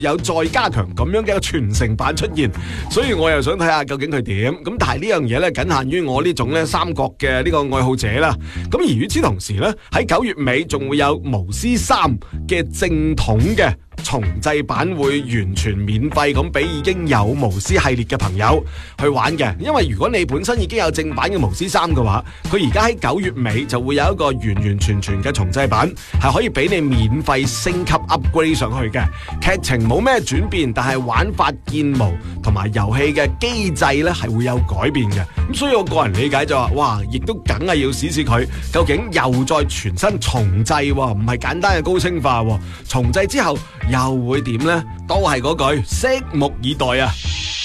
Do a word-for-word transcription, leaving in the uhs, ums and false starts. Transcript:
有再加強咁樣嘅一個傳承版出現，所以我又想睇下究竟佢點。咁但係呢樣嘢咧，僅限於我呢種咧三國嘅呢個愛好者啦。咁而與此同時咧，喺九月尾仲會有巫師三嘅正統嘅重製版會完全免費咁俾已經有巫師系列嘅朋友去玩嘅。因為如果你本身已經有正版嘅巫師三嘅話，佢而家喺九月尾就會有一個完完全全嘅重製版，係可以俾你免費升級 upgrade 上去嘅。劇情冇咩轉變，但係玩法建模同埋遊戲嘅機制咧係會有改變嘅。咁所以我個人理解就話，哇，亦都梗係要試試佢究竟又再全新重製，唔係簡單嘅高清化。重製之後又會點呢？都係嗰句，拭目以待啊！